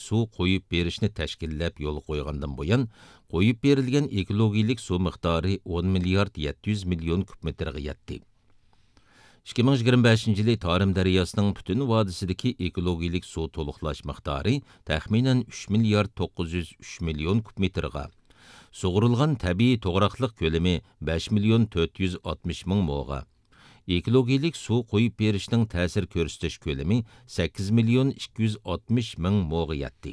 suv qo'yib berishni tashkillab yo'l qo'ygandan buyon qo'yib berilgan ekologik suv miqdori 10 milliard 700 million kub metrga yetdi. 2025 yılı Tarim Deryası'nın bütün vadisideki ekologik su toluqlaş miqdori təxminən 3 milyard 903 milyon kub metrga, sug'urilgan tabiiy to'g'raqliq ko'lami 5 milyon 460 ming mo'ga, ekologik suv qo'yib berishning ta'sir ko'rsatish ko'lami 8 milyon 260 ming mo'ga yetdi.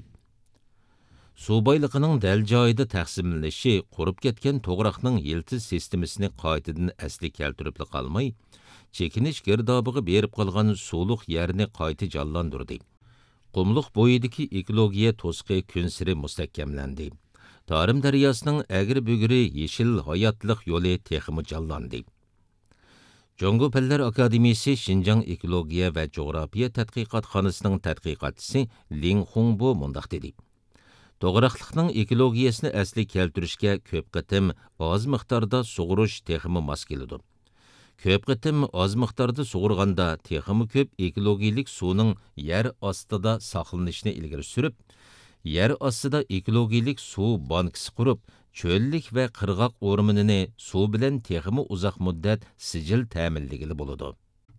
Suv boyliqining dal joyida taqsimlanishi qurib ketgan to'g'raqning yiltiz sistemasini qaytadan asli keltirib qolmay, chekinish girdobig'i berib qolgan suvliq yerni qayta jonlantirdi. Qumluq bo'yidagi ekologiya to'siqi kunsiri mustahkamlandi. Tarim Deryası'nın əgri-bügri yeşil hayatlık yolu texmi canlandı. Congo Pellər Akademiyası Şinjan Ekologiya və Coğrafiya Tədqiqatxanasının tədqiqatçısı Ling Hongbo mundaq dedi. Toğraqlıqның ekologiyasını əsli keltirishga köp qıtım az miqdarda sug'urish texmi mos keladi. Köp qıtım az miqdarda sug'urganda texmi köp ekologik suvning yer ostida saqlanishini ilgari surib, yer ostida ekologik suv bankasi qurib, cho'llik va qirg'oq o'rmonini suv bilan texmi uzoq muddat sijil ta'minligili bo'ladi.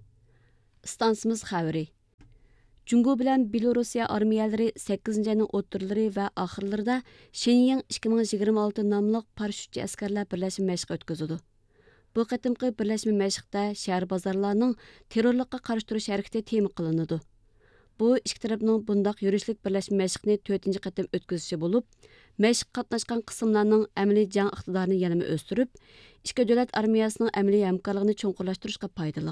Stansimiz xabari. Jungo bilan Belorusiya armiyalari 8-ayning o'ttirlari va oxirlarida Shenyang 2026 nomli parashutchi askarlar birlashma mashq o'tkazadi. Bu qatimqi birlashma mashqda shahar bozorlarning terrorlikqa qarshi turish harakati tema qilinadi. Bu ikki tarafning bundaq yurishlik birlashma mashqni 4-chi qatim o'tkazishi bo'lib, mashq qatnashgan qismlarning amaliy jang iqtidorini yanada o'stirib, ikki davlat armiyasining amaliy hamkorligini cho'nqurlashtirishga foydali.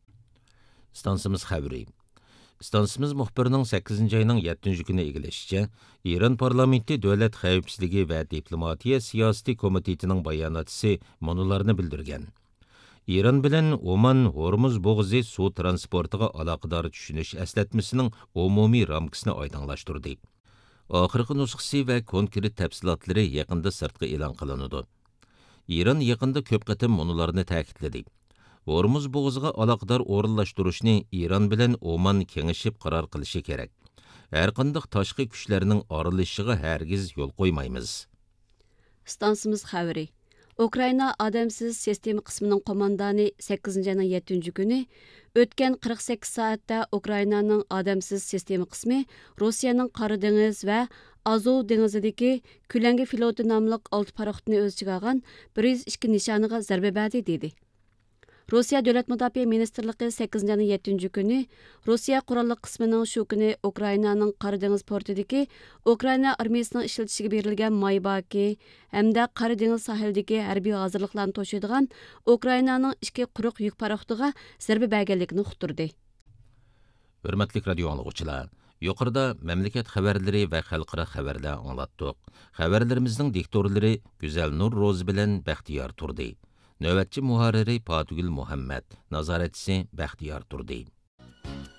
Stansimiz xabari. Stansimiz muxbirining 8-ayning 7-ci kuni egilishicha, İran parlamenti davlat xavfsizligi va diplomatiya siyosati komitetining bayonotchisi munolarni bildirgan. İran bilan Oman Hormuz bo'g'zi suv transportiga aloqador tushunish eslatmasining umumiy ramkasini oydinlashtirdi. Oxirgi nusxasi va konkret tafsilotlari yaqinda sirtqa e'lon qilinadi. İran yaqinda ko'p qatim munolarni ta'kidladi. Hormuz bo'g'ziga aloqador o'rinlashtirishni İran bilan Oman kengashib qaror qilishi kerak. Har qanday tashqi kuchlarning aralashishiga hargiz yo'l qo'ymaymiz. Stansimiz xabari. Ukrayna adamsiz sistema qismining qo'mondoni 8-ayning 7-ci kuni o'tgan 48 soatda Ukraynaning adamsiz sistema qismi Rossiyaning Qora dengiz va Azov dengizidagi Kulangi floti nomli 6 paraxodni o'z ichiga olgan 102 nishoniga zarba berdi dedi. Rossiya Davlat Mudofaa Ministerligi 8-ayning 7-ci kuni Rossiya qurolli qismining shu kuni Ukraynaning Qora dengiz portidagi Ukrayna armiyasining ishlatishiga berilgan maybaki hamda Qora dengiz sohilidagi harbiy hozirliklarni to'shiydigan Ukraynaning 2 quruq yuk paraxodiga zarba berganligini uqtirdi. Hurmatli radio anglag'uchilar, yuqorida mamlakat xabarlari va xalqaro xabarlar anglatdik. Xabarlarimizning diktorlari Güzel Nur Ro'z bilan Baxtiyor turdi. Növbətçi muharriri Fatugül Muhammed, nazaretçisi Bəxtiyar Turdi.